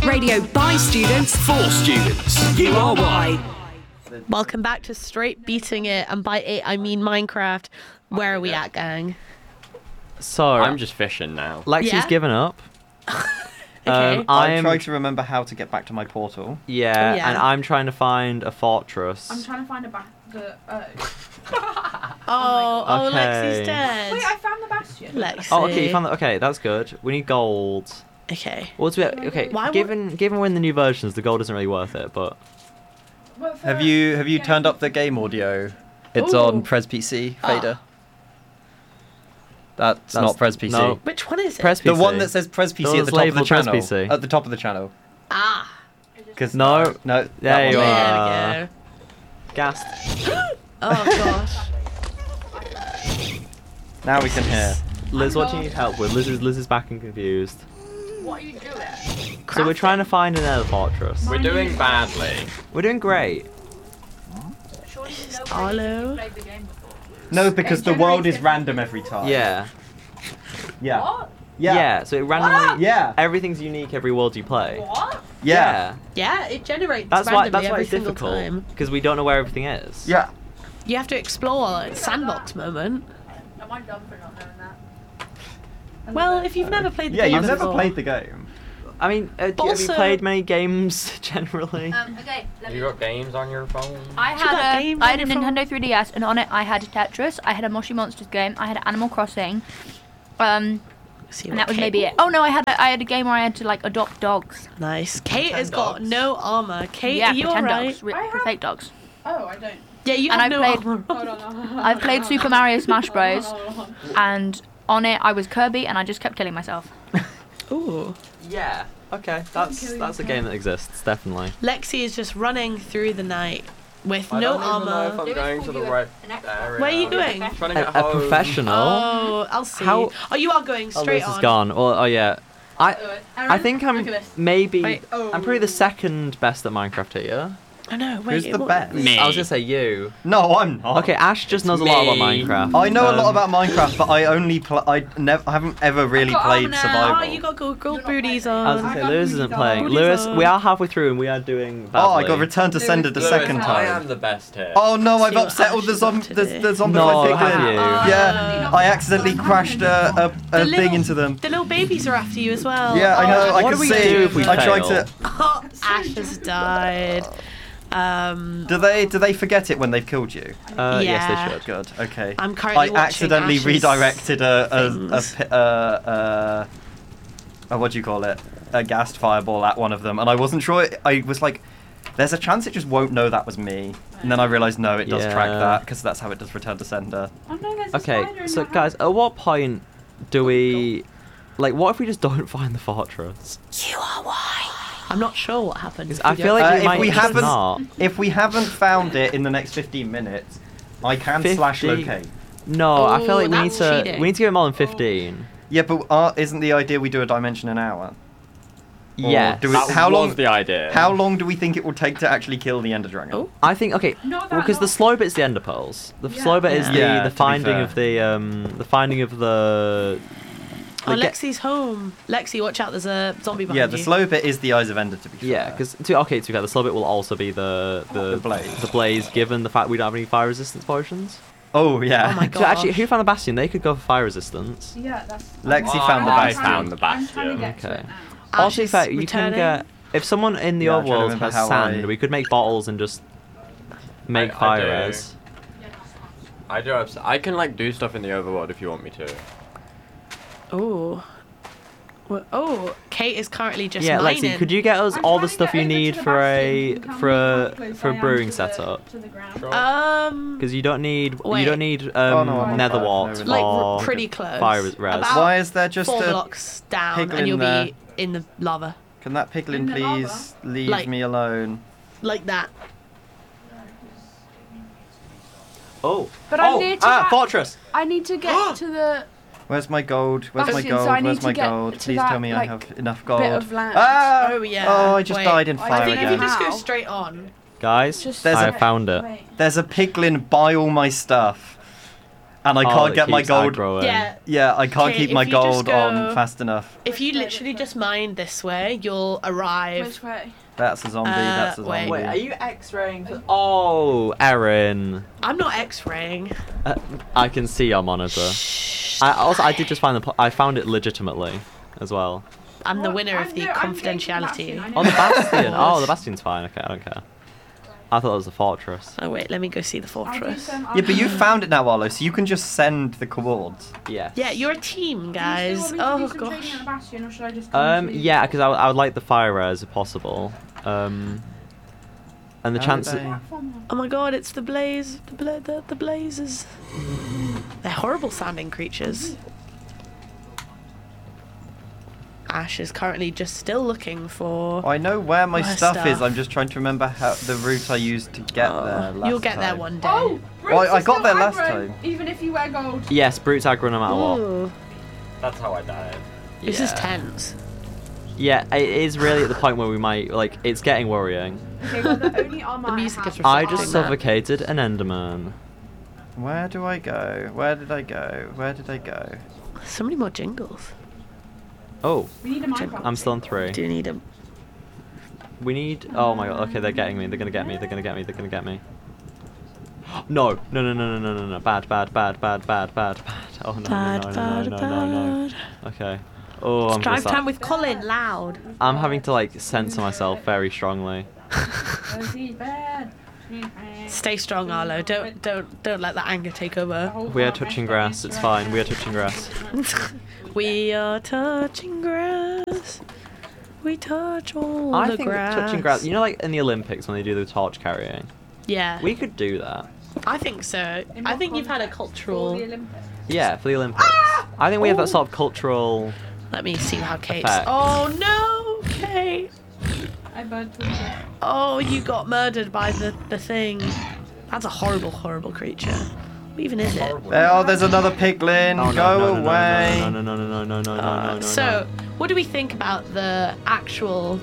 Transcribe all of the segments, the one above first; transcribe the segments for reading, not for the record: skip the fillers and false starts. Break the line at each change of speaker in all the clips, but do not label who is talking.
radio by students for students. You are why.
Welcome back to Straight Beating It, and by it I mean Minecraft. Where are we at, gang?
So
I'm just fishing now.
Lexi's
Yeah?
given up.
Okay.
I'm trying to remember how to get back to my portal.
Yeah,
Yeah.
and I'm trying to find a fortress.
I'm trying to find
Oh,
Okay.
Lexi's dead.
Wait, I found the bastion.
Lexi.
Oh, okay, you found that. Okay, that's good. We need gold.
Okay.
What's we? Okay,
Why
given we're in the new versions, the gold isn't really worth it. But
Have you turned up the game audio? It's
Ooh.
on Pres PC fader. That's not Pres PC.
No,
Which one is it?
Press PC.
The one that says Pres PC
The
at
one
the
that's
top of the
labelled Pres
channel.
PC.
At the top of the channel.
Ah.
Cause
No.
no.
There you
There
are.
we go.
Gassed.
Oh gosh.
Now we can hear.
Liz, what do you need help with? Liz is back and confused.
What are you doing?
So we're trying to find another fortress.
We're doing badly.
We're doing great.
Surely you know
Arlo?
played the game before.
No, because the world is random every time.
Yeah.
Yeah.
What?
Yeah.
So it randomly.
Yeah.
Everything's unique every world you play.
What?
Yeah.
Yeah, it generates
That's
randomly
why
every
it's
single
difficult
time.
because we don't know where everything is.
Yeah.
You have to explore. It's sandbox moment.
Am I dumb for not knowing that?
Well, if you've never played the
Yeah,
game
you've never
before.
played the game.
I mean, have you
Also-
played many games generally?
Okay,
Have you got games on your phone?
I
You got
had
games
I
on
had a
your phone?
Nintendo 3DS, and on it I had Tetris, I had a Moshi Monsters game, I had Animal Crossing, and
See
that
what
was
Kate-
maybe it. Oh no, I had a game where I had to like adopt dogs.
Nice. Kate has got
dogs.
no armor. Kate,
Yeah,
are you
pretend
alright?
dogs, fake dogs.
Oh, I don't.
Yeah, you
And
have
I
no
played-
armor.
Hold on.
I've played Super Mario Smash Bros. And on it I was Kirby, and I just kept killing myself.
Ooh.
Yeah. Okay, that's a game that exists definitely.
Lexi is just running through the night with
I
no
don't even know if
armor.
I'm going to the right area.
Where are you going?
I'm trying to
A,
get
a
home.
professional.
Oh, I'll see.
How-
Oh, you are going
Oh,
straight
Liz is
on.
gone. Oh yeah. I think I'm
look at this.
maybe
Wait.
I'm probably the second best at Minecraft here.
I know. Wait,
Who's the
what-
best?
Me.
I was gonna say you.
No, I'm not.
Okay, Ash just
It's
knows a lot about
me.
Minecraft.
I know a lot
Um,
about Minecraft, but I only I haven't ever really
got
played
armor now.
survival.
Oh, you got gold booties
I was
on.
gonna say
I got
Lewis isn't
booties
playing.
on.
Lewis,
Booties
we
on.
are halfway through and we are doing badly.
Oh, I got returned to sender the
Lewis,
second
I
time.
am the best here.
Oh no, I've
See what
upset all
Ash
the
is up
zombies.
to
The
do.
zombies
No,
I picked
have
in.
you?
Yeah, I accidentally crashed a
The
thing
little-
into them.
The little babies are after you as well.
Yeah, I know. I
What
can
do we
see.
do if we
I tried
fail?
to.
Oh, Ash has died.
Do they forget it when they've killed you?
Yes,
Yeah.
they should.
Good. Okay.
I'm currently
I
watching
accidentally
Ash's
redirected
things.
what do you call it? A gassed fireball at one of them, and I wasn't sure. I was like, "There's a chance it just won't know that was me." And then I realised, no, it does track
Yeah.
that because that's how it does return to sender.
Oh no, there's a
Okay,
spider in
so
my
guys,
house.
at what point do we, like, what if we just don't find the fortress?
You are why. I'm not sure what happened.
'Cause
if
I
we
feel
don't-
like we
if
might
we
just
haven't-
not.
If we haven't found it in the next 15 minutes, I can slash
50?
locate.
No, I feel
Oh,
like we need
that's
to
cheating.
give it more than 15.
Yeah, but isn't the idea we do a dimension an hour?
Yeah.
do we-
That
how
was
long-
the idea.
How long do we think it will take to actually kill the Ender Dragon?
Oh.
I think okay,
Not that
well, because the
long.
slow bit's the ender pearls. The
Yeah.
slow bit is
Yeah, to
the
be
finding
fair.
of the finding of the.
Oh,
the
Lexi's home. Lexi, watch out! There's a zombie behind
Yeah,
you.
the slow bit is the Eyes of Ender, to be fair.
Yeah, because to be fair, the slow bit will also be the
blaze.
The blaze, given the fact we don't have any fire resistance potions.
Oh, yeah.
Oh my
So actually,
gosh.
who found the bastion? They could go for fire resistance.
Yeah, that's.
Lexi
Well,
found the
I
bastion.
found the
I'm trying to
bastion.
get to
Okay.
it now.
Ash
Also, in
is
fact, you can
returning.
get if someone in the
Yeah, I'm trying to
overworld
remember
has
how
sand,
I-
we could make bottles and just make
I
fire
do.
res.
I do have. I can like do stuff in the overworld if you want me to.
Oh. Well, oh, Kate is currently just
Yeah,
mining.
Lexi, could you get us
I'm
all
trying
the
to
stuff
get
you
over
need
to the
for
bastion.
a
Can you
for
tell me
a
how close
for
I
a
am
brewing
to the-
setup?
to the ground?
Um,
Because you don't need
Wait.
you don't need
Oh, no, I'm
nether
fine.
wart
No,
like
or
pretty close.
fire res.
About
Why is there just
4
a...
blocks down,
piglin
and you'll
there?
be in the lava,
Can that piglin
In the
please leave
Like-
me alone?
like that.
Oh,
But I need to
fortress.
I need to get to the
Where's my gold? Where's my
Bastion, so
gold?
I need
Where's
to
my
get
gold?
to
Please
that,
tell me I
like,
have enough gold.
bit of land.
Ah!
Oh yeah.
Oh, I just
Wait.
died in
I
fire
think if you
again.
just go
How?
straight on.
Guys,
Just
There's
I
a-
found it.
Wait.
There's a piglin by all my stuff. And I
Oh,
can't
it
get my
keeps
gold.
aggroing.
Yeah.
Yeah, I can't
Okay,
keep
if
my
you just
gold on
go-
fast enough.
If you literally just mine this way, you'll arrive.
Which way?
That's a zombie. That's a
wait.
zombie.
Wait, are you X-raying? Oh, Erin.
I'm not X-raying.
I can see your monitor. I did just find I found it legitimately as well.
I'm the
What?
winner of the
I'm
confidentiality.
getting the Bastion, I
Oh, the
know.
Bastion. Oh, the Bastion's fine. Okay, I don't care. I thought it was the fortress.
Oh wait, let me go see the
I'll do
fortress.
some-
Yeah, but you found it now, Arlo, so you can just send the coords.
Yes.
Yeah, you're a team,
Do you
guys.
still want me to
Oh
do some trading
gosh.
at the Bastion, or should I just come to you?
Yeah, because I would like the fire rares if possible. And the chances.
Oh my god, it's the blaze. The blazes. They're horrible sounding creatures. Ash is currently just still looking for.
I know where my
More
stuff is.
stuff.
I'm just trying to remember how the route I used to get there.
You'll
last
get there
time.
one day.
Oh,
Well, I
Bruce is
got
still
there last
aggro,
time.
Even if you wear gold.
Yes, Brute's aggro no matter what.
Ooh,
That's how I died.
this is
Yeah.
tense.
Yeah, it is really at the point where we might it's getting worrying.
Okay, well, the only armor
The
I
music
have
is
I
reflecting
just
that.
suffocated an Enderman.
Where do I go? Where did I go? Where did I go?
So many more jingles.
Oh,
We need a Minecraft.
I'm still on 3.
Do you need them?
We need. Oh my god. Okay, they're getting me. They're gonna get me. They're gonna get me. They're gonna get me. No. No. No. No. No. No. No. No. Bad. Bad. Bad. Bad. Bad. Bad. Bad. Oh no.
Bad,
No. No.
bad,
No. No. No. No.
bad.
Okay. Oh, I'm gonna
Drive
start.
time with Colin, loud.
I'm having to censor myself very strongly.
Oh, he's bad.
Stay strong, Arlo. Don't let that anger take over.
We are touching grass. It's fine. We are touching grass.
We are touching grass. We touch all
I
the
think
grass.
touching grass. You know, like in the Olympics when they do the torch carrying.
Yeah,
We could do that.
I think so. I think you've had a cultural.
Yeah, for the Olympics. I think we have that sort of cultural.
Let me see how Kate's.
Effect.
Oh no, Kate.
I burned Twitter.
Oh, you got murdered by the thing. That's a horrible, horrible creature. What even is it?
Oh, there's another piglin.
Oh, no,
Go
no, no,
away.
No, no, no, no, no, no, no, no, no, no.
So, what do we think about the actual,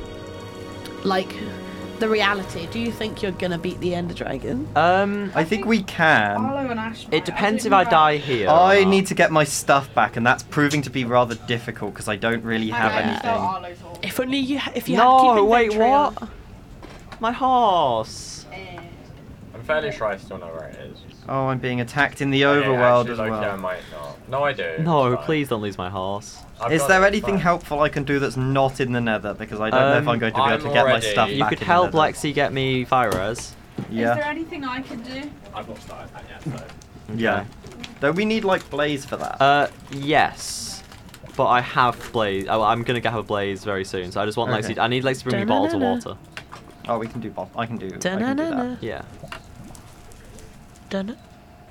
the reality? Do you think you're gonna beat the Ender Dragon?
I think we can.
Arlo and Ash.
It depends if I die here.
I
or not.
need to get my stuff back, and that's proving to be rather difficult because I don't really have anything.
If only you, if you
No,
had to keep
wait,
inventory on-
what? My horse.
I'm fairly sure I still know where it is.
Oh, I'm being attacked in the
Yeah,
overworld
actually,
as
like,
well.
Yeah, I might not. No, I do.
No,
It's fine.
please don't lose my horse.
I've
Is
got
there
it,
anything
fine.
helpful I can do that's not in the Nether? Because I don't know if I'm going to be able to
I'm
get my
already-
stuff
You
back
could
in
help
the Nether.
Lexi get me fire res.
Is there
Yeah,
anything I could do?
I've not started that yet, so.
yeah. Though we need blaze for that.
Yes. But I have blaze. Oh, I'm gonna have a blaze very soon. So I just want
Okay.
Lexi. I need Lexi to bring me bottles of
Da-na-na-na.
water.
Oh, we can do both. I can do
Da-na-na-na.
that.
Yeah.
Done it.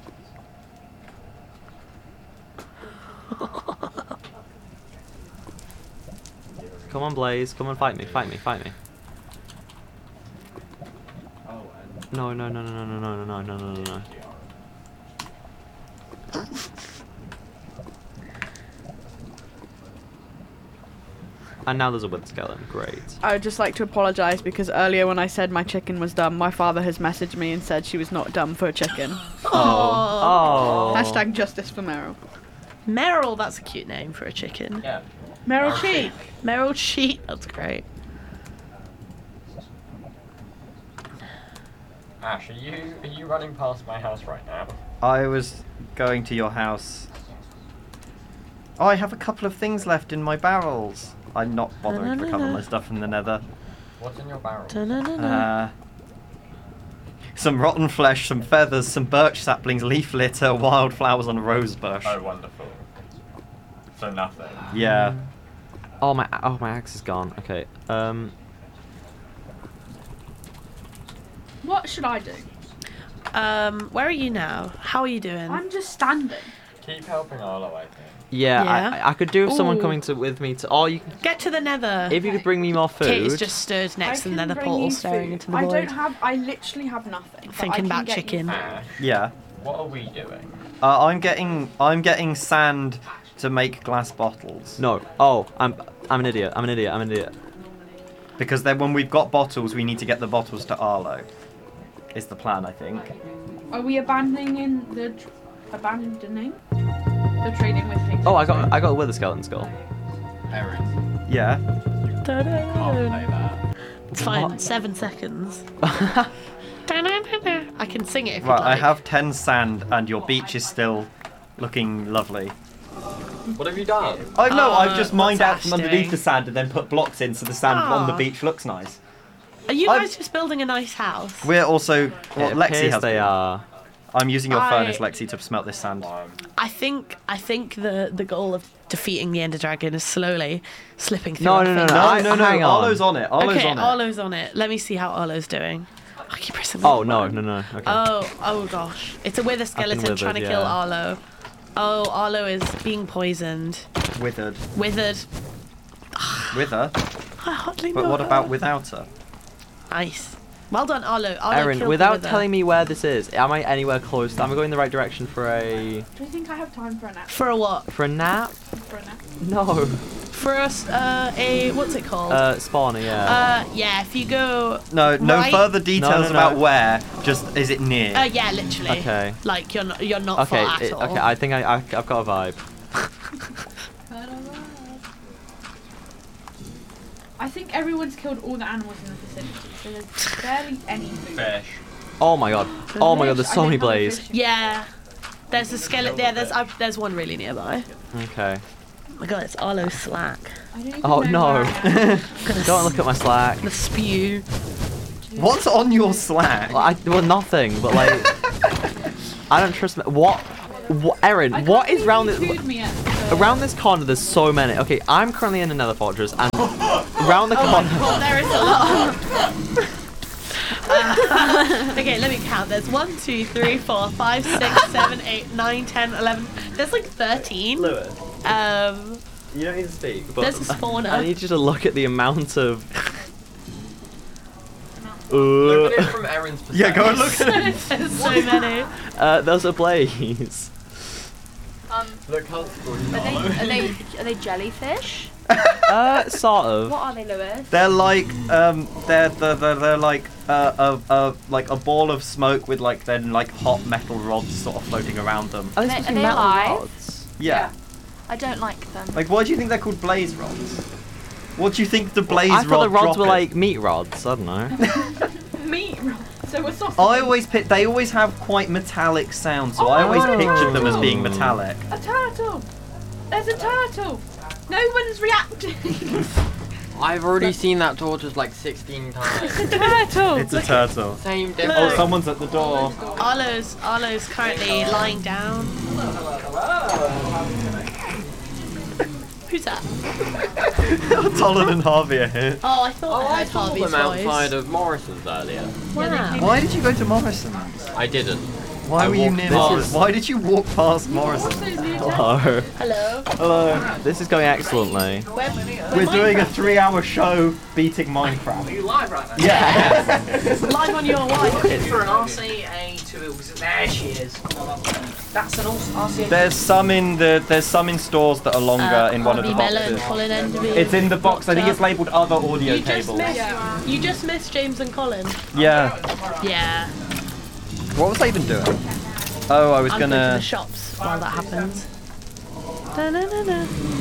Come on, Blaze. Come on, fight me. Fight me. Fight me. No, no, no, no, no, no, no, no, no, no, no, no. And now there's a wood skeleton. Great.
I would just like to apologise because earlier when I said my chicken was dumb, my father has messaged me and said she was not dumb for a chicken.
Oh.
Hashtag justice for Meryl.
Meryl, that's a cute name for a chicken.
Yeah.
Meryl Cheek.
Meryl Cheat, that's great.
Ash, are you running past my house right now?
I was going to your house. Oh, I have a couple of things left in my barrels. I'm not bothering to recover my stuff from the Nether.
What's in your barrel?
Da-na-na-na.
Some rotten flesh, some feathers, some birch saplings, leaf litter, wildflowers, and a rose bush.
Oh, wonderful. So nothing.
Yeah.
Oh my axe is gone. Okay.
What should I do?
Where are you now? How are you doing?
I'm just standing.
Keep helping Arlo, I think.
Yeah,
Yeah.
I could do with someone
Ooh.
coming with me to. Oh, you can,
Get to the Nether.
if you could bring me more food.
Kate's just stood next to the Nether portal, staring into the void.
I literally have nothing. but I
Thinking
can
about
get you
chicken.
food.
Ash,
Yeah.
what are we doing?
I'm getting sand to make glass bottles.
No. Oh, I'm an idiot. I'm an idiot. I'm an idiot.
Because then when we've got bottles, we need to get the bottles to Arlo. Is the plan, I think.
Are we abandoning the abandoning the trading with things.
Oh, I got a wither skeleton skull.
Aaron,
Yeah.
can't play that.
It's fine.
What?
7 seconds. I can sing it if
Right,
you'd like.
I have 10 sand, and your beach is still looking lovely.
What have you done?
I know. I've just mined
what's
out from
Ash
underneath
doing?
the sand and then put blocks in, so the sand on the
Ah.
beach looks nice.
Are you
I've-
guys just building a nice house?
We're also. Well,
It
Lexi
appears
has.
they
been.
are.
I'm using your
I-
furnace, Lexi, to smelt this sand.
I think the goal of defeating the Ender Dragon is slowly slipping through.
No,
our
no, no,
fingers.
no.
No, no, no.
hang on.
Arlo's on it. Arlo's
Okay,
on it.
Arlo's on it. Let me see how Arlo's doing. I keep pressing the
Oh
wrong
no,
button.
no, no. Okay.
Oh gosh. It's a wither skeleton
withered,
trying to kill
yeah.
Arlo. Oh, Arlo is being poisoned.
Withered.
Withered.
With her.
I hardly
But
know
what
her.
about without her?
Nice. Well done, Arlo. Arlo
Aaron,
killed the
without
wither.
telling me where this is, am I anywhere close? Am I going in the right direction for a
Do you think I have time for a nap?
For a what?
for a nap?
For a nap?
No.
For us, a what's it called?
Spawner, yeah.
Yeah. If you go.
No, no
right-
further details
no,
about
no.
where. Just is it near?
Yeah, literally.
Okay.
Like you're not
Okay,
far at all.
okay. I think I've got a vibe.
I think everyone's killed all the animals in the vicinity, so there's barely any food.
Fish.
Oh my god. Oh my god. There's
I
so
don't
many
have a
blaze.
fish.
Yeah. There's a skeleton. Yeah, there's one really nearby.
Okay.
Oh my god, it's Arlo Slack.
I don't even
Oh
know
no.
where I am.
Gonna
Don't look at my Slack.
The spew.
What's on your Slack?
Well, nothing. But like, I don't trust. What? Erin,
I
what
can't
is round
believe you
this?
food me at the-
Around this corner, there's so many. Okay, I'm currently in another fortress, and around the corner.
Oh, there is a lot. Okay, let me count. There's 1, 2, 3, 4, 5, 6, 7, 8, 9, 10, 11. There's like 13.
Lewis,
Um,
you don't need to speak. But
there's a spawner.
I need you to look at the amount of.
Look at it from Aaron's perspective.
Yeah, go and look at it.
There's so many.
There's a blaze.
Look how
Are they jellyfish?
Sort of.
What are they, Lewis?
They're like they're like like a ball of smoke with like then like hot metal rods sort of floating around them.
Are
Are
they
they-
supposed to
are
be
they
metal
alive?
rods?
Yeah.
I don't like them.
Like why do you think they're called blaze rods? What do you think the blaze
I thought
rod
the rods
drop
were
is?
like meat rods. I don't know.
Meat roll. So we're sausage.
I always they always have quite metallic sounds, so I always
Oh.
pictured them as being metallic.
A turtle. There's a turtle. No one's reacting.
I've already seen that tortoise like 16 times.
Turtle.
It's a turtle.
Same
Look.
difference.
Oh, someone's at the door.
Arlo's currently lying down. Who's that?
Tolan and Harvey are here.
Oh, I thought
Oh,
I
I
heard
saw
Harvey's
them outside
voice.
of Morrison's earlier.
Wow.
Why did you go to Morrison's?
I didn't.
Why
I
were you
walked
near
past.
Morrison's? Why did you walk past Morrison's?
Hello.
Hello.
Hello.
This is going excellently.
We're doing a 3-hour show beating Minecraft.
Are you live right now?
Yeah.
Live on your wife.
Looking for an RCA2. There she is. That's an RCA2.
There's some in stores that are longer in one of the
Harvey Mellon,
boxes.
Colin Enderby.
It's in the box. I think it's labelled other audio
You just
cables.
missed. You just missed James and Colin.
Yeah.
Yeah.
What was I even doing? Oh, I was
I'm going to
gonna.
the shops while that happens. Da-na-na-na.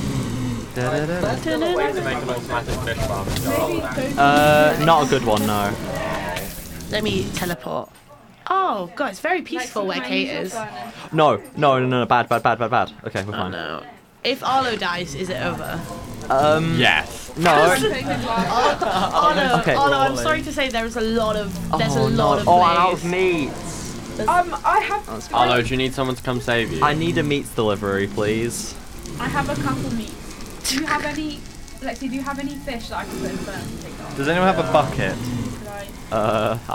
Way to make an automatic fish farm.
Not a good one, no.
Let me teleport. Oh, God, it's very peaceful where Kate is.
No, bad. Okay, we're
Oh,
fine.
no. If Arlo dies, is it over?
Yes.
No.
Arlo,
Okay.
Arlo, I'm sorry to say there's a lot of
Oh,
of
oh, I'm out
blaze.
of meat.
I have.
Arlo, do you need someone to come save you?
I need a meats delivery, please.
I have a couple meats. Do you have any? Lexi, do you have any fish that I can put in furnace and take off?
Does anyone have a bucket?
Could I?